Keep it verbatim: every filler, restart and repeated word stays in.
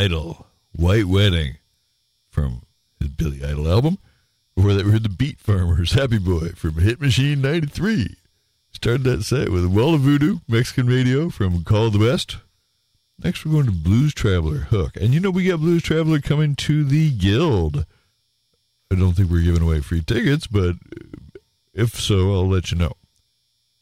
Idol, White Wedding, from his Billy Idol album. Before that, we heard the Beat Farmers, Happy Boy, from Hit Machine ninety-three. Started that set with Well of Voodoo, Mexican Radio, from Call of the West. Next, we're going to Blues Traveler, Hook. And you know, we got Blues Traveler coming to the Guild. I don't think we're giving away free tickets, but if so, I'll let you know.